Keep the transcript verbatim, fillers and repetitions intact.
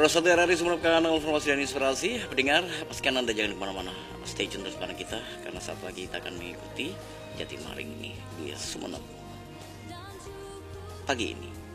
Saudara saudara dari semua kanal informasi dan inspirasi, pendengar, pastikan Anda jangan kemana-mana. Stay tune terus pada kita, karena saat lagi kita akan mengikuti Jatimaring ini di Sumeneb pagi ini.